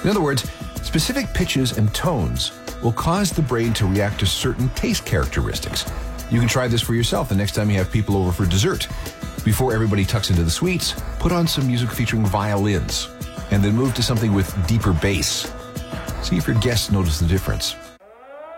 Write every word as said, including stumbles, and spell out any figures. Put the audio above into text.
In other words, specific pitches and tones will cause the brain to react to certain taste characteristics. You can try this for yourself the next time you have people over for dessert. Before everybody tucks into the sweets, put on some music featuring violins, and then move to something with deeper bass. See if your guests notice the difference.